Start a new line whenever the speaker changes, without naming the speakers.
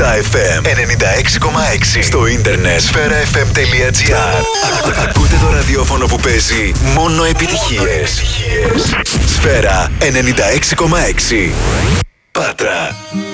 FM 96,6. Στο ίντερνετ sferafm.gr. Ακούτε το ραδιόφωνο που παίζει μόνο επιτυχίες. Σφαίρα 96,6. Πάτρα.